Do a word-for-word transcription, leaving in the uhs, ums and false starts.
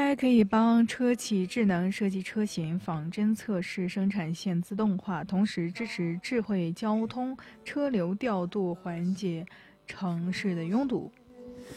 I 可以帮车企智能设计车型、仿真测试、生产线自动化，同时支持智慧交通、车流调度，缓解城市的拥堵。